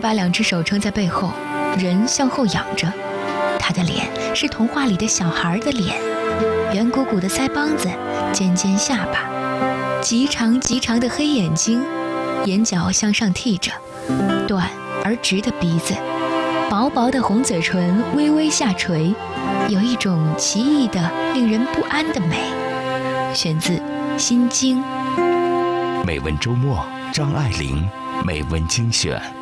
把2只手撑在背后，人向后仰着，他的脸是童话里的小孩的脸，圆鼓鼓的腮帮子，尖尖下巴，极长极长的黑眼睛，眼角向上剔着，短而直的鼻子，薄薄的红嘴唇微微下垂，有一种奇异的令人不安的美。选自《心经》。 美文周末，张爱玲美文精选。